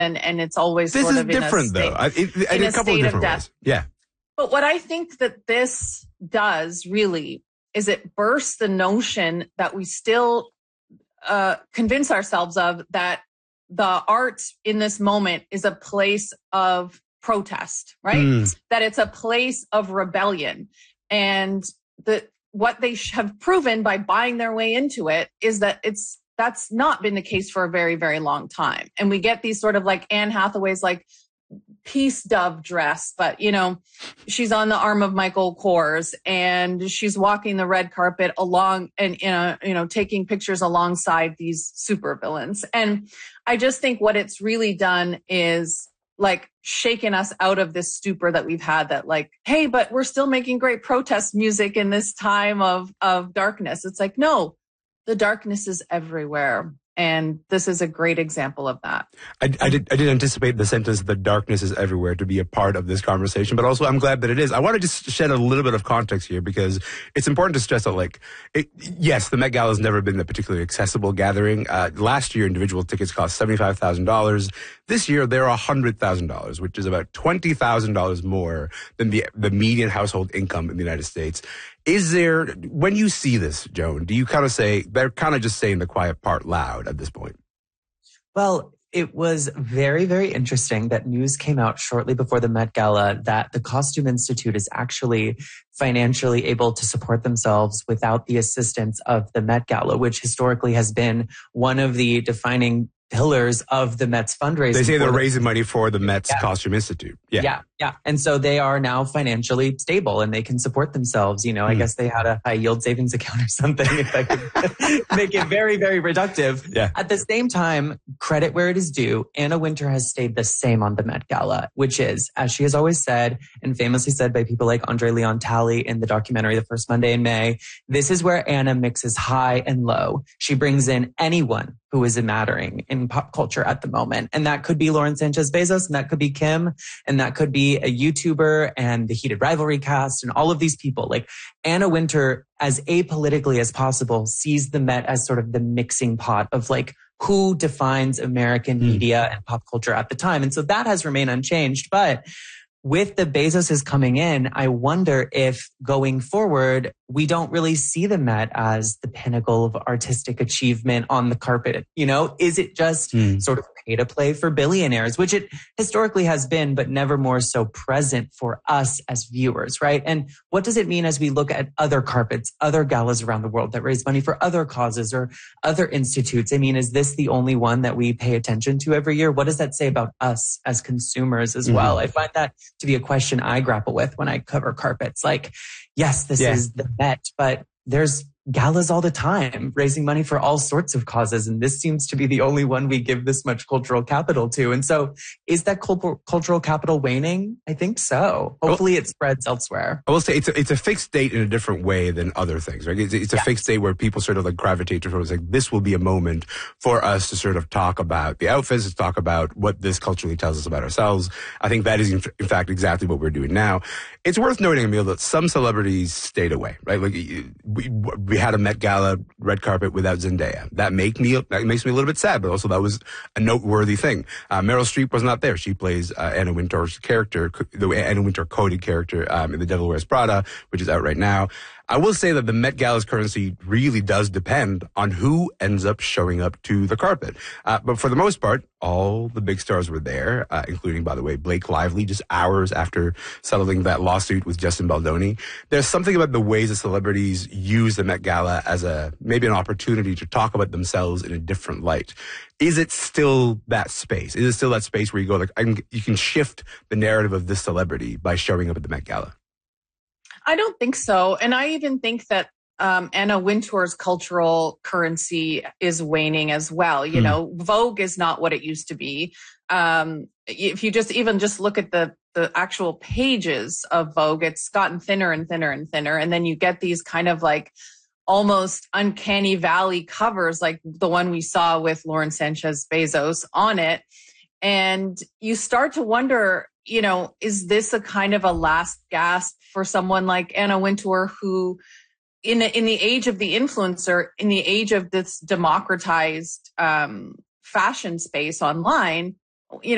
and it's always this sort is of different, in a state, though. In a couple of different ways. Yeah. But what I think that this does really is it bursts the notion that we still convince ourselves of, that the art in this moment is a place of protest, right? That it's a place of rebellion. And what they have proven by buying their way into it is that that's not been the case for a very, very long time. And we get these sort of like Anne Hathaway's like peace dove dress, but she's on the arm of Michael Kors and she's walking the red carpet along and taking pictures alongside these supervillains. And I just think what it's really done is like shaken us out of this stupor that we've had, that like, hey, but we're still making great protest music in this time of darkness. It's like, no, the darkness is everywhere. And this is a great example of that. I did anticipate the sentence, the darkness is everywhere, to be a part of this conversation, but also I'm glad that it is. I want to just shed a little bit of context here because it's important to stress that, yes, the Met Gala has never been a particularly accessible gathering. Last year, individual tickets cost $75,000. This year, they're $100,000, which is about $20,000 more than the median household income in the United States. Is there, when you see this, Joan, do you kind of say, they're kind of just saying the quiet part loud at this point? Well, it was very, very interesting that news came out shortly before the Met Gala that the Costume Institute is actually financially able to support themselves without the assistance of the Met Gala, which historically has been one of the defining pillars of the Met's fundraising. They say they're raising money for the Met's Costume Institute. Yeah. And so they are now financially stable and they can support themselves. I guess they had a high yield savings account or something if I could make it very, very reductive. Yeah. At the same time, credit where it is due, Anna Wintour has stayed the same on the Met Gala, which is, as she has always said, and famously said by people like Andre Leon Talley in the documentary The First Monday in May, this is where Anna mixes high and low. She brings in anyone who is mattering in pop culture at the moment. And that could be Lauren Sanchez Bezos, and that could be Kim, and that could be a YouTuber and the Heated Rivalry cast and all of these people. Like Anna Wintour, as apolitically as possible, sees the Met as sort of the mixing pot of like who defines American media and pop culture at the time. And so that has remained unchanged. But with the Bezoses coming in, I wonder if going forward, we don't really see the Met as the pinnacle of artistic achievement on the carpet. Is it just sort of pay to play for billionaires, which it historically has been, but never more so present for us as viewers, right? And what does it mean as we look at other carpets, other galas around the world that raise money for other causes or other institutes? I mean, is this the only one that we pay attention to every year? What does that say about us as consumers as well? I find that to be a question I grapple with when I cover carpets. Like, yes, this is the Met, but there's galas all the time raising money for all sorts of causes. And this seems to be the only one we give this much cultural capital to. And so is that cultural capital waning? I think so. Hopefully it spreads elsewhere. I will say it's a fixed date in a different way than other things, right? It's a fixed date where people sort of like gravitate towards like, this will be a moment for us to sort of talk about the outfits, to talk about what this culturally tells us about ourselves. I think that is in fact exactly what we're doing now. It's worth noting, Emil, that some celebrities stayed away, right? Like we had a Met Gala red carpet without Zendaya. That makes me a little bit sad, but also that was a noteworthy thing. Meryl Streep was not there. She plays Anna Wintour's character, the Anna Wintour coded character in The Devil Wears Prada, which is out right now. I will say that the Met Gala's currency really does depend on who ends up showing up to the carpet. But for the most part, all the big stars were there, including, by the way, Blake Lively, just hours after settling that lawsuit with Justin Baldoni. There's something about the ways that celebrities use the Met Gala as maybe an opportunity to talk about themselves in a different light. Is it still that space? Is it still that space where you go, like, you can shift the narrative of this celebrity by showing up at the Met Gala? I don't think so. And I even think that Anna Wintour's cultural currency is waning as well. Vogue is not what it used to be. If you just look at the actual pages of Vogue, it's gotten thinner and thinner and thinner. And then you get these kind of like almost uncanny valley covers, like the one we saw with Lauren Sanchez Bezos on it. And you start to wonder, is this a kind of a last gasp for someone like Anna Wintour, who in the age of the influencer, in the age of this democratized fashion space online,